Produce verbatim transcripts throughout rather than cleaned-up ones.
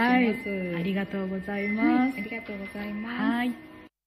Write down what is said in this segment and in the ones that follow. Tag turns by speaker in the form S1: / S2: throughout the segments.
S1: はい、
S2: ます。
S1: ありがとうございます。
S2: ありがとうございます。
S1: はい。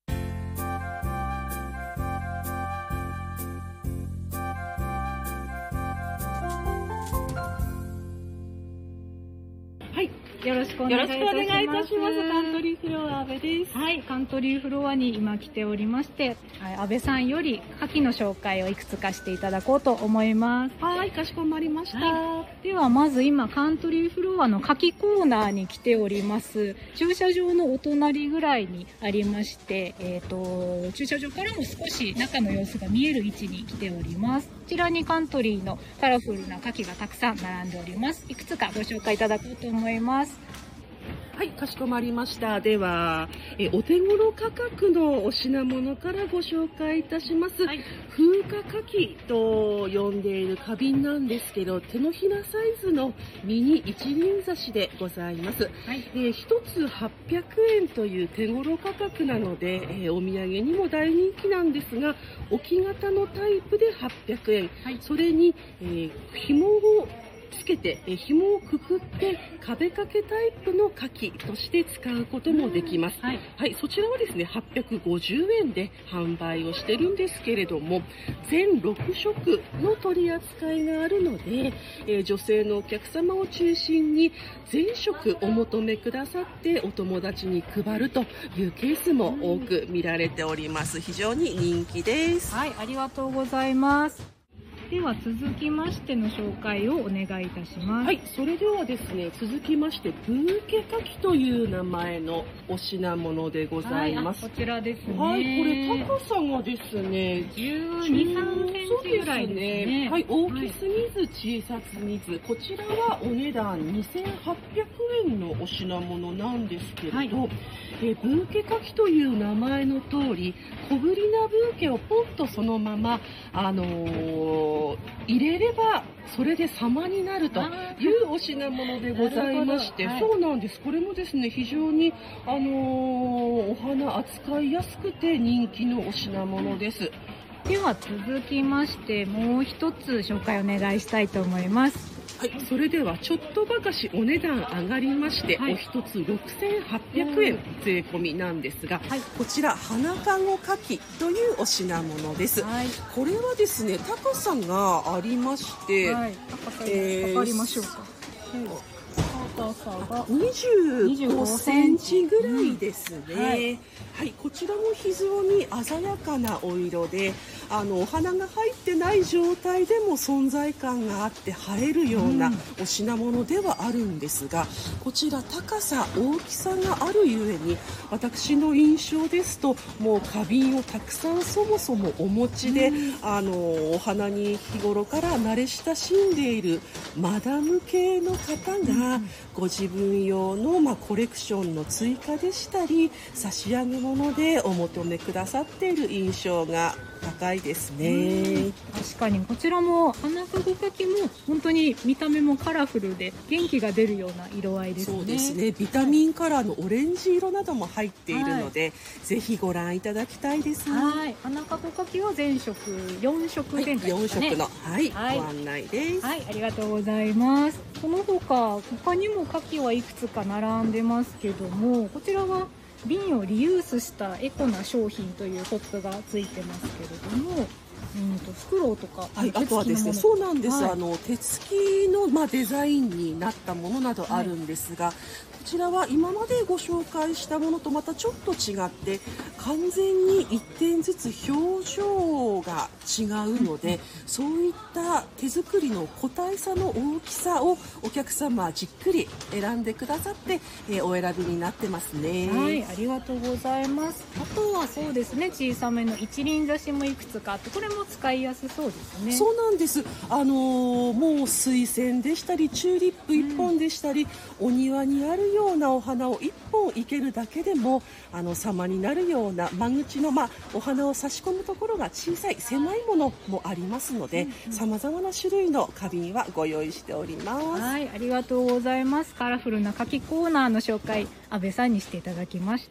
S1: はい、よろしくお願いいたします。
S2: よろしくお願いいたします。カントリーフロア阿部です。
S1: はい、カントリーフロアに今来ておりまして、阿部さんより牡蠣の紹介をいくつかしていただこうと思います。
S2: はい、かしこまりました。
S1: はい、ではまず今カントリーフロアの牡蠣コーナーに来ております。駐車場のお隣ぐらいにありまして、えっと、駐車場からも少し中の様子が見える位置に来ております。こちらにカントリーのカラフルな牡蠣がたくさん並んでおります。いくつかご紹介いただこうと思います。
S2: はい、かしこまりました。では、えお手頃価格のお品物からご紹介いたします。はい、風化牡蠣と呼んでいる花瓶なんですけど、手のひらサイズのミニ一輪挿しでございます。はい、えー、ひとつはっぴゃくえんという手頃価格なので、えー、お土産にも大人気なんですが、置き型のタイプではっぴゃくえん。はい、それに、えー、紐をつけて、え紐をくくって壁掛けタイプの牡蠣として使うこともできます。はい、はい、そちらはですねはっぴゃくごじゅうえんで販売をしてるんですけれども、全ろくしょくの取り扱いがあるので、えー、女性のお客様を中心に全色お求めくださってお友達に配るというケースも多く見られております。非常に人気です。
S1: はい、ありがとうございます。では続きましての紹介をお願いいたします。
S2: はい、それではですね、続きまして、ブーケ牡蠣という名前のお品物でございます。
S1: はい、こちらですね。
S2: はい、これ高さがですね、
S1: じゅうに、さんセンチぐらいですね。
S2: はい、大きすぎず小さすぎず、こちらはお値段にせんはっぴゃくえんのお品物なんですけれど、はい、えブーケ牡蠣という名前の通り、小ぶりなブーケをポンとそのまま、あのー入れればそれで様になるというお品物でございまして、はい、そうなんです。これもですね非常にあのー、お花扱いやすくて人気のお品物です。
S1: では続きましてもう一つ紹介お願いしたいと思います。
S2: はい、それではちょっとばかしお値段上がりまして、はい、お一つろくせんはっぴゃくえん税込みなんですが、はい、こちら花かご牡蠣というお品物です。はい、これはですね高さがありまして、はい、
S1: 高さ測りましょうか。高さが
S2: にじゅうごセンチぐらいですね。うん、はい、はい、こちらも非常に鮮やかなお色で、あのお花が入ってない状態でも存在感があって映えるようなお品物ではあるんですが、こちら高さ大きさがあるゆえに私の印象ですと、もう花瓶をたくさんそもそもお持ちで、あのお花に日頃から慣れ親しんでいるマダム系の方がご自分用の、まあ、コレクションの追加でしたり差し上げ物でお求めくださっている印象が高いですね。
S1: 確かにこちらも花かご牡蠣も本当に見た目もカラフルで元気が出るような色合いですね。
S2: そうですね。ビタミンカラーのオレンジ色なども入っているので、はい、ぜひご覧いただきたいです。
S1: はい、花かご牡蠣は全色よんしょく展開ですかね。
S2: はい、よんしょくの、はい、はい、ご案内です。
S1: はい、ありがとうございます。その他他にも牡蠣はいくつか並んでますけども、こちらは瓶をリユースしたエコな商品というポップがついてますけれども、うんとフクロウとか、
S2: はい、あとはですね、そうなんです、はい、あの手つきの、まあ、デザインになったものなどあるんですが、はい、こちらは今までご紹介したものとまたちょっと違って完全にいってんずつ表情が違うので、うん、そういった手作りの個体差の大きさをお客様はじっくり選んでくださって、えー、お選びになってますね。
S1: はい、ありがとうございます。あとはそうですね、小さめの一輪挿しもいくつかあって、これも使いやすそうですね。
S2: そうなんです。あのー、もう水仙でしたりチューリップいっぽんでしたり、うん、お庭にあるようなお花をいっぽん生けるだけでもあの様になるような間口の、まあ、お花を差し込むところが小さい狭いものもありますので、さまざまな種類の花瓶はご用意しております。
S1: はい、ありがとうございます。カラフルな牡蠣コーナーの紹介、阿部さんにしていただきました。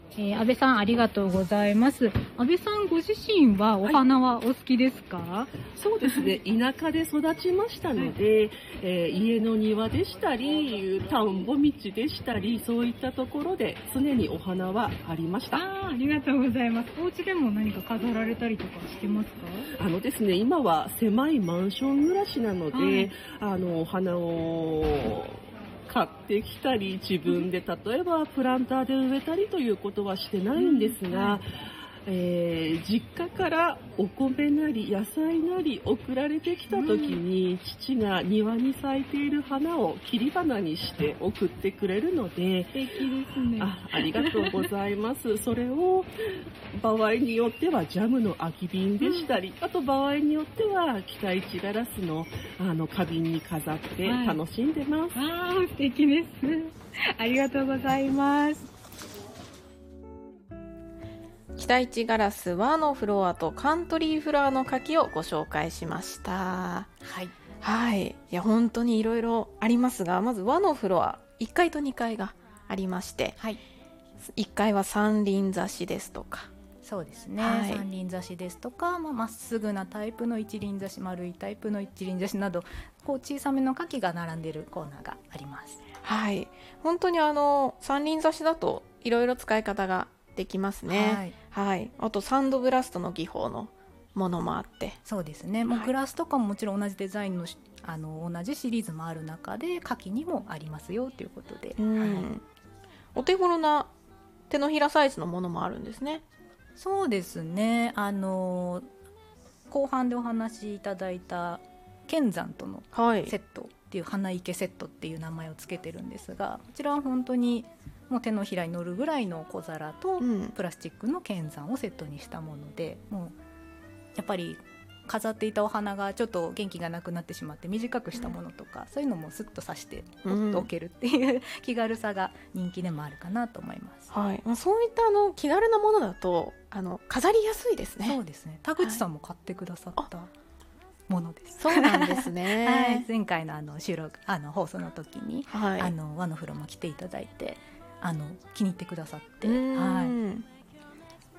S1: えー、安倍さんありがとうございます。安倍さんご自身はお花はお好きですか？はい、
S2: そうですね。田舎で育ちましたので、はい、えー、家の庭でしたり、田んぼ道でしたり、そういったところで常にお花はありました。
S1: あ、ありがとうございます。お家でも何か飾られたりとかしてますか？
S2: あのですね、今は狭いマンション暮らしなので、はい、あのお花を買ってきたり、自分で例えばプランターで植えたりということはしてないんですが、うん、はい、えー、実家からお米なり野菜なり送られてきた時に、うん、父が庭に咲いている花を切り花にして送ってくれるので、
S1: 素敵ですね。
S2: あ、ありがとうございます。それを場合によってはジャムの空き瓶でしたり、うん、あと場合によっては期待値ガラスのあの花瓶に飾って楽しんでます。
S1: はい、あー、素敵です。ありがとうございます。
S3: 期待値ガラス和のフロアとカントリーフラワーの柿をご紹介しました。
S4: はい、
S3: はい、いや本当にいろいろありますが、まず和のフロアいっかいとにかいがありまして、
S4: はい、
S3: いっかいは三輪挿しですとか、
S4: そうですね、
S3: はい、
S4: 三輪挿しですとか、まあ、まっすぐなタイプの一輪挿し、丸いタイプの一輪挿しなど、こう小さめの柿が並んでいるコーナーがあります。
S3: はい、本当にあの三輪挿しだといろいろ使い方ができますね。はい、はい、あとサンドブラストの技法のものもあって、
S4: そうですね、もうグラスとかももちろん同じデザインの、あの同じシリーズもある中で柿にもありますよということで、
S3: うん、はい、お手頃な手のひらサイズのものもあるんですね。
S4: そうですね、あの後半でお話しいただいた剣山とのセットっていう、花池セットっていう名前をつけてるんですが、こちらは本当にもう手のひらに乗るぐらいの小皿とプラスチックの剣山をセットにしたもので、うん、もうやっぱり飾っていたお花がちょっと元気がなくなってしまって短くしたものとか、うん、そういうのもスッと刺してポッと置けるっていう、うん、気軽さが人気でもあるかなと思います。
S3: はい、まあ、そういったあの気軽なものだとあの飾りやすいですね。
S4: そうですね、田口さんも買ってくださったものです。
S3: はい、そうなんですね。
S4: はい、前回のあの収録あの放送の時に、はい、あの和の風呂も来ていただいて、あの気に入ってくださって、はい、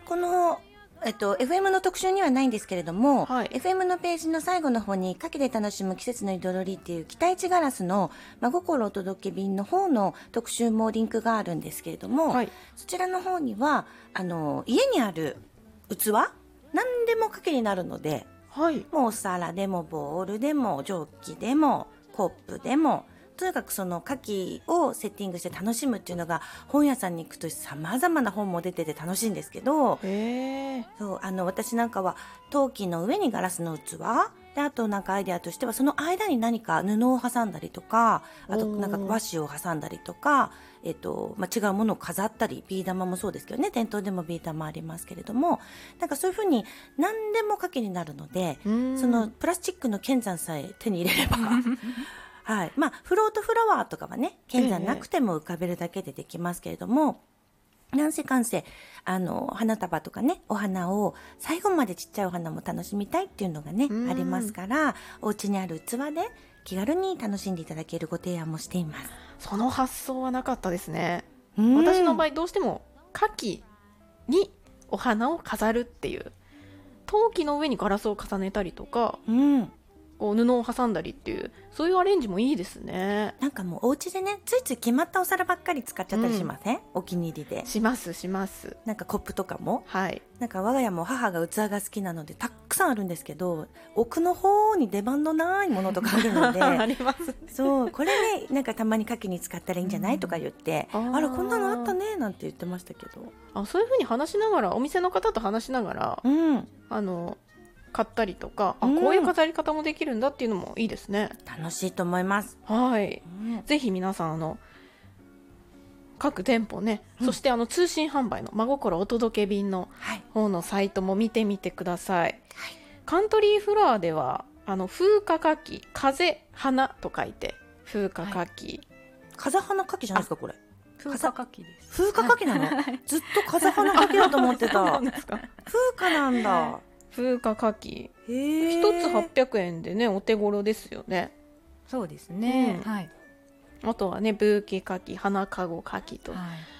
S5: この、えっと、エフエム の特集にはないんですけれども、はい、エフエム のページの最後の方に柿で楽しむ季節の彩りっていう期待値ガラスの真心お届け便の方の特集もリンクがあるんですけれども、はい、そちらの方にはあの家にある器何でも柿になるので、はい、もうお皿でもボールでもジョッキでもコップでも、とにかくその柿をセッティングして楽しむっていうのが、本屋さんに行くとさまざまな本も出てて楽しいんですけど、へー、そう、あの私なんかは陶器の上にガラスの器で、あとなんかアイデアとしてはその間に何か布を挟んだりとか、あとなんか和紙を挟んだりとか、えっとまあ、違うものを飾ったり、ビー玉もそうですけどね、店頭でもビー玉ありますけれども、なんかそういうふうに何でも柿になるので、そのプラスチックの剣山さえ手に入れればはい、まあフロートフラワーとかはね、剣山なくても浮かべるだけでできますけれども、えー、なんせかんせあの花束とかね、お花を最後までちっちゃいお花も楽しみたいっていうのがねありますから、お家にある器で気軽に楽しんでいただけるご提案もしています。
S3: その発想はなかったですね。私の場合どうしても柿にお花を飾るっていう、陶器の上にガラスを重ねたりとか、うん、こう布を挟んだりっていう、そういうアレンジもいいですね。
S5: なんかもうお家でね、ついつい決まったお皿ばっかり使っちゃったりしません？うん、お気に入りで。
S3: しますします。
S5: なんかコップとかも、
S3: はい、
S5: なんか我が家も母が器が好きなのでたくさんあるんですけど、奥の方に出番のないものとかあるので
S3: あります。
S5: そう、これね、なんかたまに柿に使ったらいいんじゃない、うん、とか言って、あ, あらこんなのあったねなんて言ってましたけど、
S3: あ、そういう風に話しながら、お店の方と話しながら、うん、あの買ったりとか、あ、こういう飾り方もできるんだっていうのもいいですね。
S5: 楽しいと思います。
S3: はい、うん、ぜひ皆さんあの各店舗ね、うん、そしてあの通信販売の真心お届け便の方のサイトも見てみてください。はい、カントリーフラワーではあの風化柿、風花と書いて風化柿、はい、
S5: 風花柿じゃないですかこれ。
S4: 風化柿です。
S5: 風化柿なの？ずっと風花柿だと思ってた。風化なんだ。
S3: 風化柿、一つはっぴゃくえんでね、お手頃ですよね。
S4: そうですね、
S3: うん、はい。あとはね、ブーケ柿、花かご柿と、はい、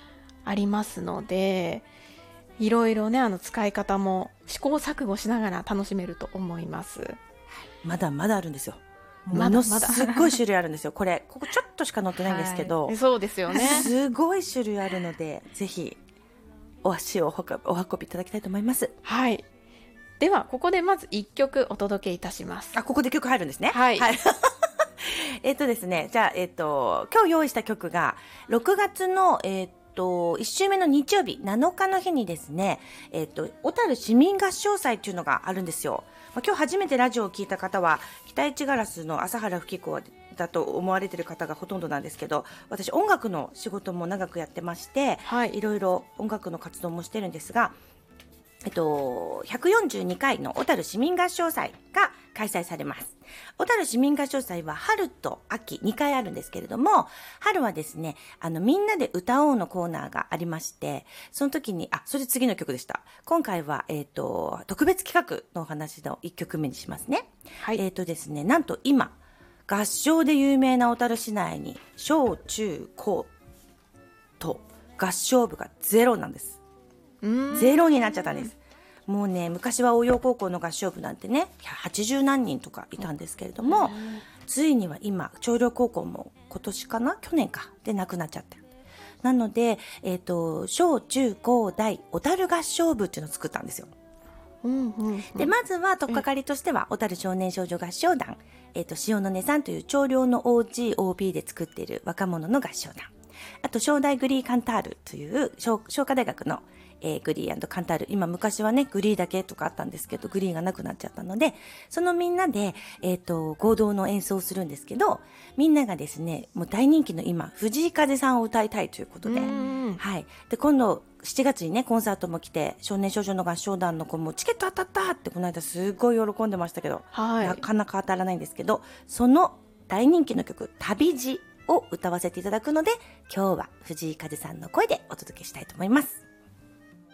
S3: ありますので、いろいろねあの使い方も試行錯誤しながら楽しめると思います。
S5: まだまだあるんですよ。
S3: まだまだ
S5: ものすごい種類あるんですよ。これここちょっとしか載ってないんですけど、
S3: はい、そうですよね。
S5: すごい種類あるので、ぜひお足をお運びいただきたいと思います。
S3: はい。ではここでまずいっきょくお届けいたします。
S5: あ、ここで曲入るんですね。
S3: はい。はい
S5: えっとですね、じゃあ、えっと、今日用意した曲が、ろくがつの、えっと、いっ週目の日曜日、なのかの日にですね、えっと、小樽市民合唱祭っていうのがあるんですよ。まあ、今日初めてラジオを聞いた方は、北市ガラスの朝原吹子だと思われている方がほとんどなんですけど、私音楽の仕事も長くやってまして、はい、いろいろ音楽の活動もしてるんですが、えっと、ひゃくよんじゅうにかいの小樽市民合唱祭が開催されます。小樽市民合唱祭は春と秋にかいあるんですけれども、春はですね、あの、みんなで歌おうのコーナーがありまして、その時に、あ、それ次の曲でした。今回は、えっと、特別企画のお話のいっきょくめにしますね。はい。えっとですね、なんと今、合唱で有名な小樽市内に、小中高と合唱部がゼロなんです。ゼロになっちゃったんです。もうね、昔は応用高校の合唱部なんてね、はちじゅうなんにんとかいたんですけれども、ついには今、長陵高校も今年かな去年かでなくなっちゃってる。なので、えっと、小中高大小樽合唱部っていうのを作ったんですよ。うんうんうん、で、まずは、とっかかりとしては、小樽少年少女合唱団、えっと、塩の音さんという長陵の オージー、オービー で作っている若者の合唱団。あと、正大グリーカンタールという商科大学のえー、グリー&カンタール。今昔はね、グリーだけとかあったんですけど、グリーがなくなっちゃったので、そのみんなで、えっと、合同の演奏をするんですけど、みんながですね、もう大人気の今、藤井風さんを歌いたいということで、はい。で、今度、しちがつにね、コンサートも来て、少年少女の合唱団の子もチケット当たったってこの間すごい喜んでましたけど、はい、なかなか当たらないんですけど、その大人気の曲、旅路を歌わせていただくので、今日は藤井風さんの声でお届けしたいと思います。